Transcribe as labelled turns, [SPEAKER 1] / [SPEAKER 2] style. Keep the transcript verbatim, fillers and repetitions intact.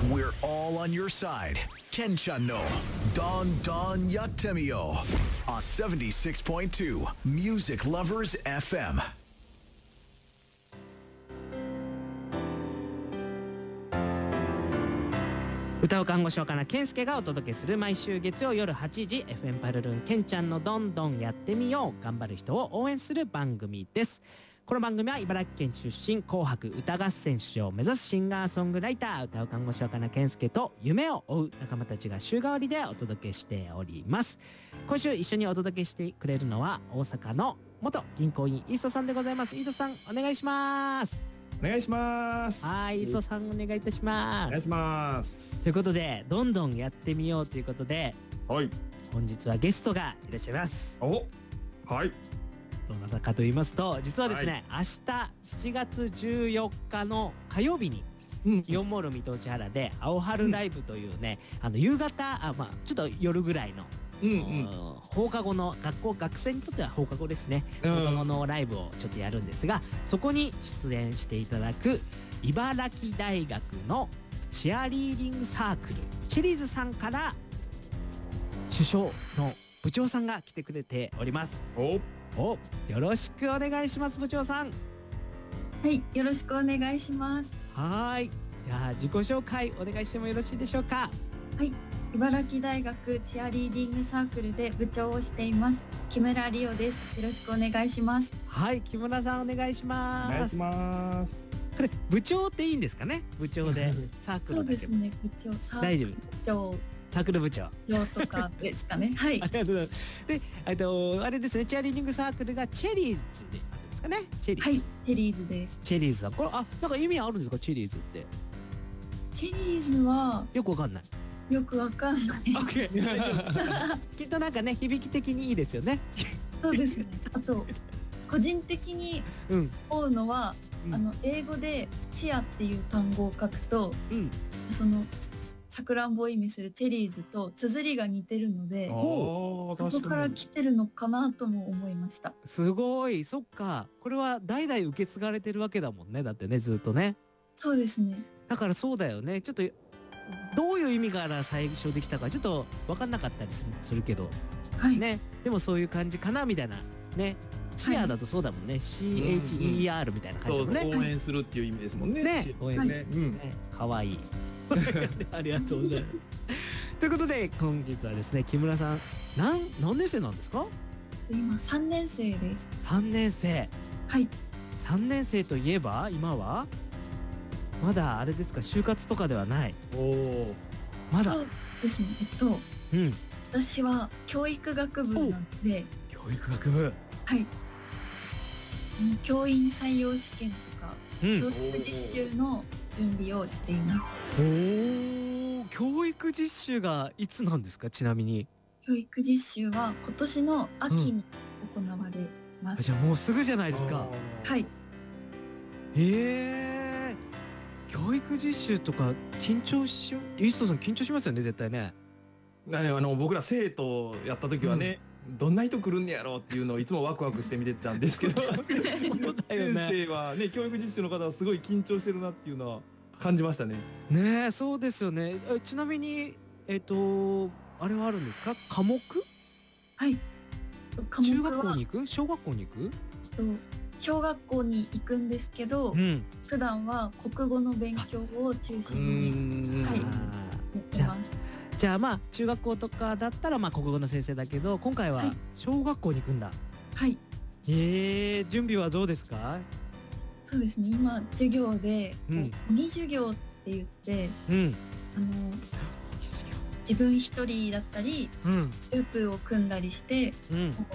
[SPEAKER 1] We're all on your side. Kenchan no Don Don Yatemio on seventy-six point two Music Lovers エフエム。
[SPEAKER 2] 歌う看護師岡名健介がお届けする毎週月曜夜はちじ エフエム パルルンケンちゃんのどんどんやってみよう、頑張る人を応援する番組です。この番組は茨城県出身、紅白歌合戦出場を目指すシンガーソングライター、歌う看護師岡名健介と夢を追う仲間たちが週替わりでお届けしております。今週一緒にお届けしてくれるのは大阪の元銀行員イーストさんでございます。イーストさんお願いします。
[SPEAKER 3] お願いします。
[SPEAKER 2] はい、イーストさんお願いいたします。
[SPEAKER 3] お願いします。
[SPEAKER 2] ということでどんどんやってみようということで、
[SPEAKER 3] はい、
[SPEAKER 2] 本日はゲストがいらっしゃいます。
[SPEAKER 3] お、はい。
[SPEAKER 2] どなたかと言いますと、実はですね、はい、明日しちがつじゅうよっかの火曜日に、うん、イオンモール水戸内原で青春ライブというね、うん、あの夕方、あ、まあちょっと夜ぐらいの、うんうん、放課後の学校学生にとっては放課後ですね、うん、放課後のライブをちょっとやるんですが、そこに出演していただく茨城大学のチアリーディングサークルチェリーズさんから主将の部長さんが来てくれております。
[SPEAKER 3] お
[SPEAKER 2] お、よろしくお願いします。部長さん。
[SPEAKER 4] はい、よろしくお願いします。
[SPEAKER 2] はい、じゃあ自己紹介お願いしてもよろしいでしょうか。
[SPEAKER 4] はい、茨城大学チアリーディングサークルで部長をしています木村理央です。よろしくお願いします。
[SPEAKER 2] はい、木村さんお願いします。
[SPEAKER 3] お願いします。
[SPEAKER 2] これ部長っていいんですかね。部長でサークルだけ。
[SPEAKER 4] そうですね、部長、サ
[SPEAKER 2] 大丈夫。
[SPEAKER 4] 部長
[SPEAKER 2] サークル部長
[SPEAKER 4] とかですかね。はい。
[SPEAKER 2] ありがとうございます。で、えっとあれですね、チアリーディングサークルがチェリーズであってますかね。チェリーズ。
[SPEAKER 4] はい、チェリーズです。
[SPEAKER 2] チェリーズさん、これあなんか意味あるんですか、チェリーズって。
[SPEAKER 4] チェリーズは
[SPEAKER 2] よくわかんない。
[SPEAKER 4] よくわかんない。
[SPEAKER 2] きっとなんかね、響き的にいいですよね。
[SPEAKER 4] そうですね。あと個人的に思うのは、うん、あの英語でチアっていう単語を書くと、うん、そのさくらんぼを意味するチェリーズと綴りが似てるので、そこから来てるのかなとも思いました。
[SPEAKER 2] すごい、そっか。これは代々受け継がれてるわけだもんね。だってね、ずっとね。
[SPEAKER 4] そうですね。
[SPEAKER 2] だからそうだよね。ちょっとどういう意味から最初できたかちょっと分かんなかったりするけど、
[SPEAKER 4] はい、
[SPEAKER 2] ね、でもそういう感じかなみたいなね。チアだとそうだもんね、はい、シーエイチイーアール みたいな感じだもんね。
[SPEAKER 3] そうそう、応援するっていう意味ですもんね。
[SPEAKER 2] ね、応援ね、かわいい。ありがとうございます。ということで本日はですね、木村さん、何何年生なんですか？
[SPEAKER 4] 今さんねん生です。
[SPEAKER 2] さんねん生。はい。さんねん生といえば今はまだあれですか、就活とかではない。
[SPEAKER 3] おお。
[SPEAKER 4] まだ。そうですね。えっと、
[SPEAKER 2] うん。
[SPEAKER 4] 私は教育学部なので。
[SPEAKER 2] 教育学部。
[SPEAKER 4] はい。教員採用試験とか、うん、教育実習の準備をしています。
[SPEAKER 2] おお、教育実習がいつなんですか、ちなみに。
[SPEAKER 4] 教育実習は今年の秋に行われます。
[SPEAKER 2] うん、じゃあもうすぐじゃないですか。
[SPEAKER 4] はい。
[SPEAKER 2] ええー、教育実習とか緊張しよう。イーストさん緊張しますよね、絶対ね。
[SPEAKER 3] あの僕ら生徒やった時はね、うん、どんな人来るんやろうっていうのをいつもワクワクして見てたんですけど、そうだよね。先生はね、教育実習の方はすごい緊張してるなっていうのは感じましたね。
[SPEAKER 2] ねえ、そうですよね。ちなみにえっとあれはあるんですか、科目？
[SPEAKER 4] はい。
[SPEAKER 2] 科目は中学校に行く？小学校に行く？
[SPEAKER 4] 小学校に行くんですけど、うん、普段は国語の勉強を中心に、はい、やってます。
[SPEAKER 2] じゃあまあ中学校とかだったらまあ国語の先生だけど、今回は小学校に行くんだ。
[SPEAKER 4] はい。
[SPEAKER 2] ええー、準備はどうですか？
[SPEAKER 4] そうですね、今授業で鬼授業って言って、うん、あの自分一人だったり、うん、グループを組んだりして、うん、